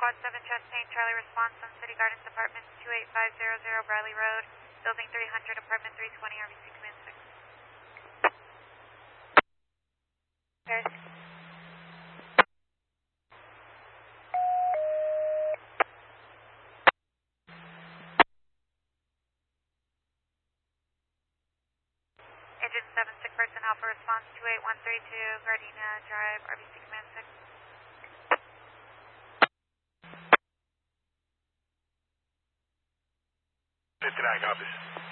Squad 7 Chastain, Charlie response on City Gardens Apartments 28500 Bradley Road, Building 300, Apartment 320, RBC Command 6. Paris. Agent 7, sick person, Alpha response 28132, Gardena Drive, RBC Command 6. Copy.